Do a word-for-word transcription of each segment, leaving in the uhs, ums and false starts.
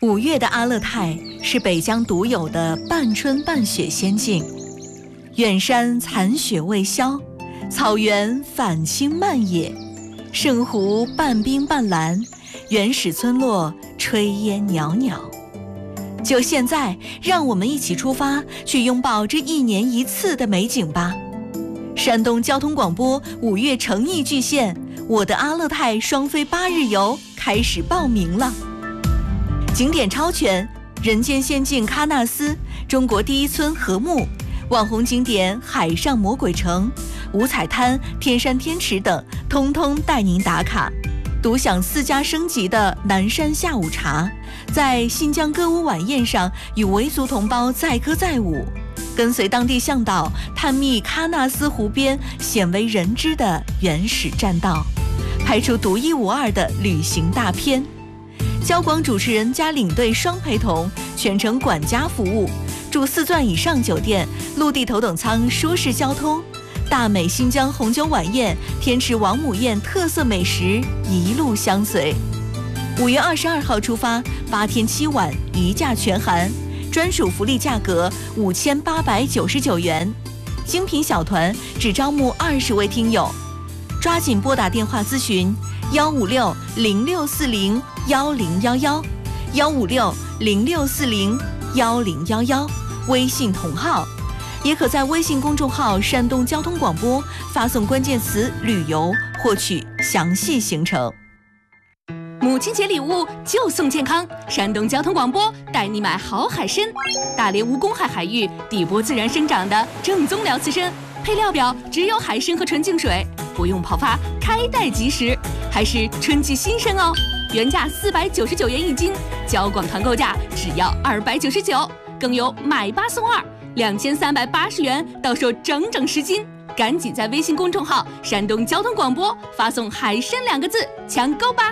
五月的阿勒泰是北疆独有的半春半雪仙境，远山残雪未消，草原返青漫野，圣湖半冰半蓝，原始村落炊烟袅袅。就现在，让我们一起出发，去拥抱这一年一次的美景吧。山东交通广播五月诚意巨献我的阿勒泰双飞八日游开始报名了。景点超全，人间仙境喀纳斯，中国第一村禾木，网红景点海上魔鬼城、五彩滩、天山天池等，通通带您打卡。独享四家升级的南山下午茶，在新疆歌舞晚宴上与维族同胞载歌载舞，跟随当地向导探秘喀纳斯湖边鲜为人知的原始栈道，拍出独一无二的旅行大片。交广主持人加领队双陪同，全程管家服务，住四钻以上酒店，陆地头等舱舒适交通，大美新疆红酒晚宴、天池王母宴特色美食一路相随。五月二十二号出发，八天七晚一价全含，专属福利价格五千八百九十九元，精品小团只招募二十位听友，抓紧拨打电话咨询幺五六零六四零幺零幺幺幺五六零六四零幺零幺幺，微信同号，也可在微信公众号山东交通广播发送关键词旅游获取详细行程。 母亲节礼物就送健康，山东交通广播带你买好海参，大连无公海海域底波自然生长的正宗辽刺参，配料表只有海参和纯净水，不用泡发，开袋即食，还是春季新鲜哦。原价四百九十九元一斤，交广团购价只要二百九十九，更有买八送二，两千三百八十元到手整整十斤。赶紧在微信公众号山东交通广播发送海参两个字抢购吧。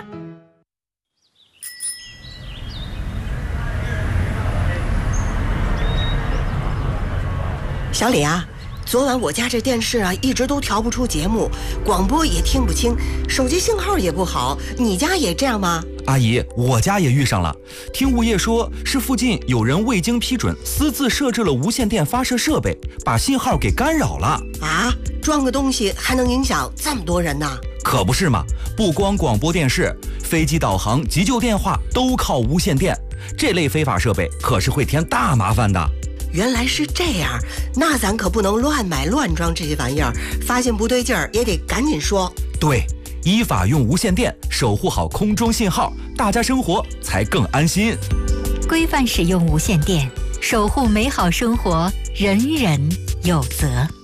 小李啊，昨晚我家这电视啊一直都调不出节目，广播也听不清，手机信号也不好，你家也这样吗？ 阿姨，我家也遇上了，听物业说是附近有人未经批准私自设置了无线电发射设备，把信号给干扰了。 啊，装个东西还能影响这么多人呢？ 可不是嘛，不光广播电视，飞机导航、急救电话都靠无线电，这类非法设备可是会添大麻烦的。 原来是这样，那咱可不能乱买乱装这些玩意儿，发现不对劲儿也得赶紧说。 对，依法用无线电守护好空中信号，大家生活才更安心。 规范使用无线电，守护美好生活，人人有责。